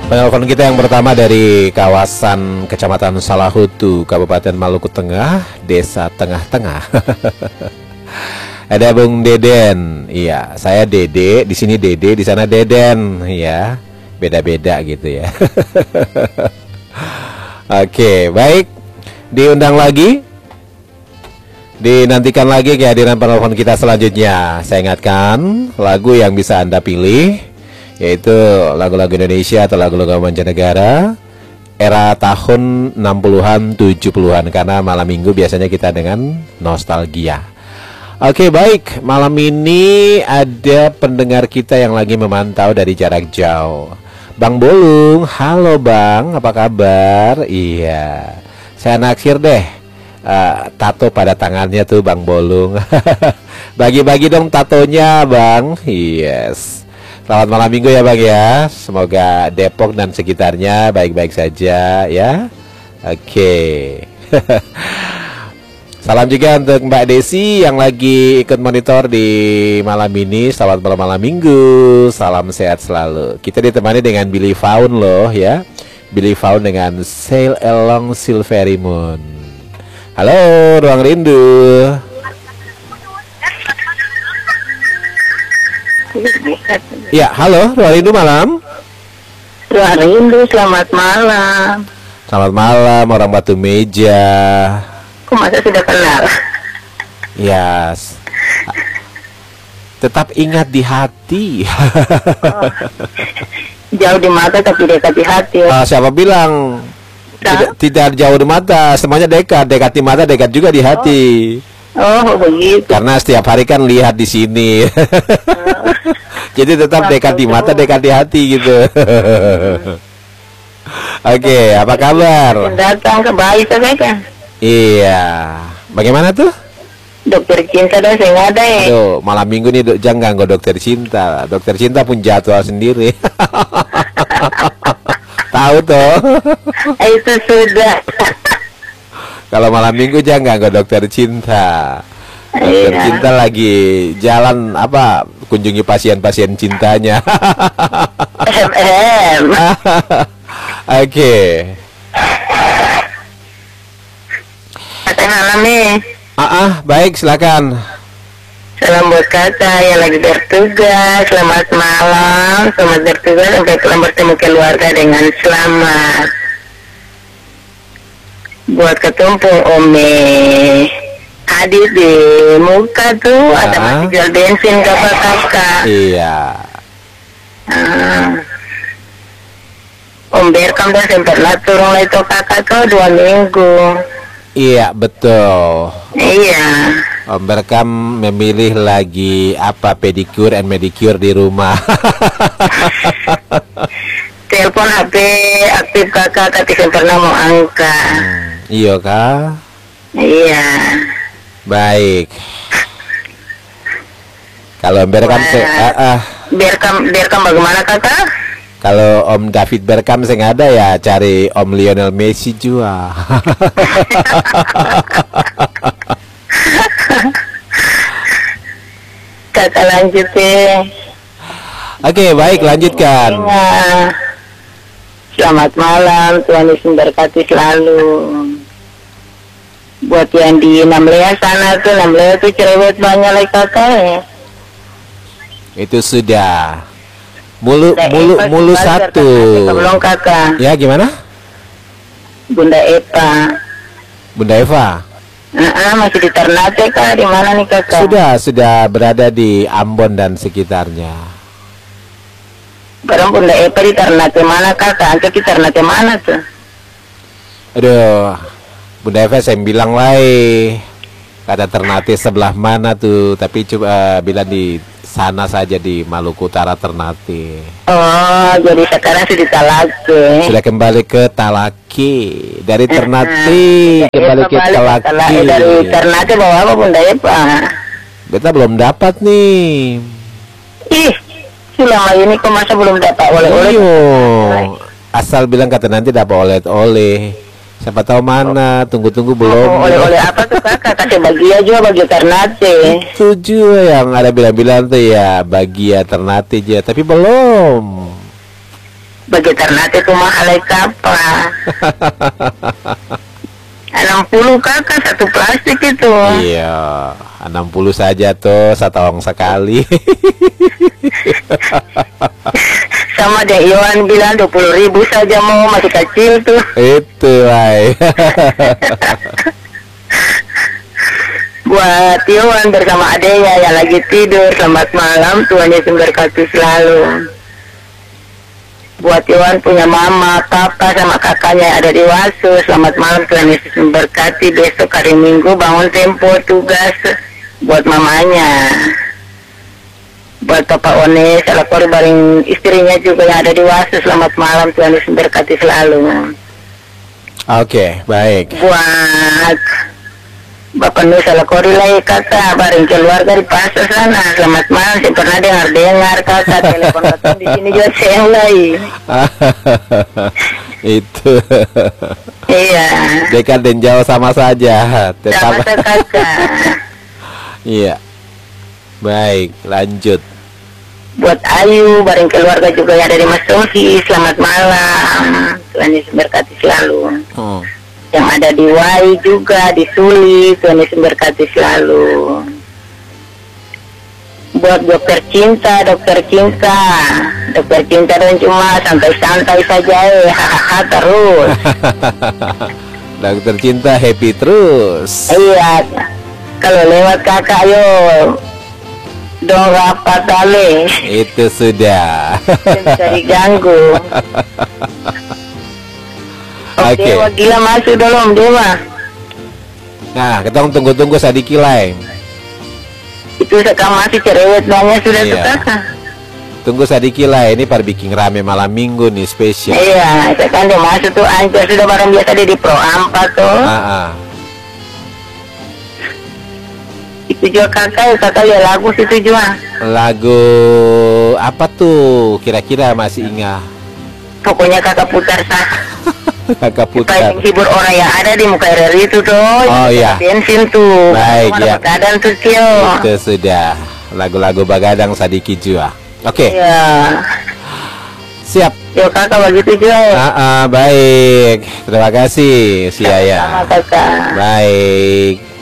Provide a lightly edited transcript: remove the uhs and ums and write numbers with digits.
Penelpon kita yang pertama dari kawasan Kecamatan Salahutu, Kabupaten Maluku Tengah, Desa Tengah-Tengah. Ada Bung Deden. Iya, saya Dede, di sini Dede, di sana Deden, ya. Beda-beda gitu ya. Oke, baik. Diundang lagi. Dinantikan lagi kehadiran penelpon kita selanjutnya. Saya ingatkan, lagu yang bisa Anda pilih yaitu lagu-lagu Indonesia atau lagu-lagu mancanegara era tahun 60-an, 70-an, karena malam minggu biasanya kita dengan nostalgia. Oke, baik. Malam ini ada pendengar kita yang lagi memantau dari jarak jauh. Bang Bolung, halo Bang, apa kabar? Iya, saya naksir deh tato pada tangannya tuh Bang Bolung. Bagi-bagi dong tatonya Bang. Yes. Selamat malam minggu ya Bang ya. Semoga Depok dan sekitarnya baik-baik saja ya. Oke. Salam juga untuk Mbak Desi yang lagi ikut monitor di malam ini. Selamat malam minggu. Salam sehat selalu. Kita ditemani dengan Billy Faun loh ya. Billy Faun dengan Sail Along Silvery Moon. Halo Ruang Rindu. Ya, halo, Ruang Rindu malam. Ruang Rindu, selamat malam. Selamat malam, orang Batu Meja. Kok masa sudah kenal? Yes. Tetap ingat di hati. Oh. Jauh di mata tapi dekat di hati. Siapa bilang tidak jauh di mata, semuanya dekat di mata, dekat juga di hati. Oh, begitu. Karena setiap hari kan lihat di sini. Jadi tetap dekat di mata, dekat di hati gitu. Oke, apa kabar? Datang ke bayi saja. Iya. Bagaimana tuh? Dokter cinta dah saya nggak ada ya. Aduh, malam minggu nih jangan ganggu dokter cinta. Dokter cinta pun jadwal sendiri. Tahu tuh. Itu sudah. Kalau malam minggu jangan ganggu dokter cinta. Dokter cinta lagi jalan apa? Kunjungi pasien-pasien cintanya. Oke. Malam nih. Baik, silakan. Salam buat kakak yang lagi bertugas. Selamat malam, selamat bertugas sampai bertemu keluarga dengan selamat. Buat ketumpung Ome hadir di muka tuh ada masih jual bensin kakak. Iya. Om Berkam dah sempat turun itu kakak tuh 2 minggu. Iya betul. Iya. Om Berkam memilih lagi apa, pedicure and manicure di rumah. Telepon HP aktif kakak tapi saya pernah mau angkat. Iya kak. Iya. Baik. Kalau Om Berkam Berkam bagaimana kakak? Kalau Om David Berkam saya nggak ada ya, cari Om Lionel Messi juga. Kakak lanjutin. Oke, baik, lanjutkan. Selamat malam, Tuhan Yesus memberkati selalu. Buat yang di Namlea sana tuh, Namlea tuh cerewet banyak lagi kakak ya. Itu sudah mulu satu. Belum kakak. Ya gimana? Bunda Eva. Bunda Eva. Masih di Ternate kak, di mana nih kakak? Sudah berada di Ambon dan sekitarnya. Barang Bunda Eva di Ternate mana kakak? Angkat di Ternate mana tuh? Aduh, Bunda Eva saya bilang kata Ternate sebelah mana tuh, tapi coba bilang di sana saja di Maluku Utara Ternate. Oh, jadi sekarang sudah di Talake. Sudah kembali ke Talake. Dari Ternate kembali ke Talake. Dari Ternate bawa apa Bunda Eva? Beta belum dapat nih. Ih, selama ini kok masa belum dapat oleh-oleh? Asal bilang kata nanti dapat oleh-oleh. Siapa tahu mana, tunggu-tunggu belum. Oleh-oleh apa tuh kakak? Kasih bagia juga bagi Ternate. Itu juga yang ada bilang-bilang tuh ya, bagia Ternate aja, tapi belum. bagi ternate itu mahal apa? 60 kakak satu plastik itu. Iya, 60 saja tuh, setahun sekali. Sama deh Iwan bilang 20.000 saja mau, masih kecil tuh. Itu lah. Buat Iwan bersama adenya yang lagi tidur, selamat malam, Tuhan Yesus berkati selalu. Buat Iwan punya mama, papa, sama kakaknya yang ada di Wasu, selamat malam, Tuhan Yesus memberkati. Besok hari Minggu bangun tempo tugas buat mamanya. Buat Papa One, salapor bareng istrinya juga yang ada di Wasu, selamat malam, Tuhan Yesus memberkati selalu. Oke, baik. Buat Bapak Nusa Lakori lagi kakak, bareng keluarga di pasar sana, selamat malam. Saya pernah dengar kakak telepon kakak di sini juga saya lagi. Itu. Iya. Dekat dan jauh sama saja. Sama kakak. Iya. Baik, lanjut. Buat Ayu, bareng keluarga juga yang ada di Mas Sohi, selamat malam. Tuhan Yesus berkati selalu. Yang ada di Wai juga, di Suli, Tuhan Yesus berkati selalu. Buat dokter cinta dan cuma santai-santai saja, hahaha terus. Dokter cinta happy terus. Iya, kalau lewat kakak ayo dong rapat kali. Itu sudah. Bisa diganggu. Oke, Dewa gila masuk dulu Dewa. Nah, kita tunggu-tunggu sadikilai. Itu sekarang masih cerewet banyak sudah Iya. kakak. Tunggu sadikilai, ini pada bikin rame malam minggu nih spesial. Iya, sekarang dia masuk tuh ancur sudah barang biasa dia di Pro 4 tuh. Itu juga kakak ya lagu situ juga. Lagu apa tuh? Kira-kira masih ingat? Pokoknya kakak putar sah. Kakak Supaya putar. menghibur orang yang ada di muka RRI itu tuh. Oh iya. Bensin tuh. Baik ya. Keadaan tuh Tio. Itu sudah. Lagu-lagu Bagadang Sadiki Jua. Oke. Iya. Siap. Yo kakak begitu juga. Baik. Terima kasih si Ayah. Sama kakak. Baik.